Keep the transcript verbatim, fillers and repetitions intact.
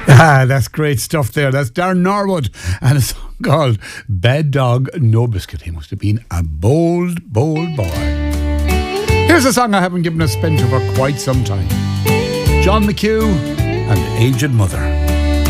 Ah, that's great stuff there. That's Darren Norwood and a song called Bad Dog, No Biscuit. He must have been a bold, bold boy. Here's a song I haven't given a spin to for quite some time. John McHugh and Aged Mother.